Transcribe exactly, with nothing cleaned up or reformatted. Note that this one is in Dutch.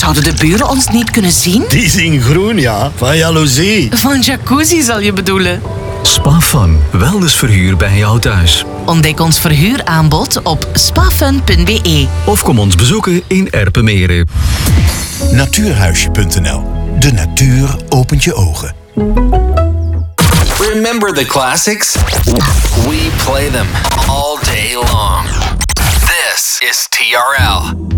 Zouden de buren ons niet kunnen zien? Die zien groen, ja. Van jaloezie. Van jacuzzi zal je bedoelen. Spafun, wellnessverhuur bij jou thuis. Ontdek ons verhuuraanbod op spafun punt b e. Of kom ons bezoeken in Erpenmeren. Natuurhuisje punt n l. De natuur opent je ogen. Remember the classics? We play them all day long. This is T R L.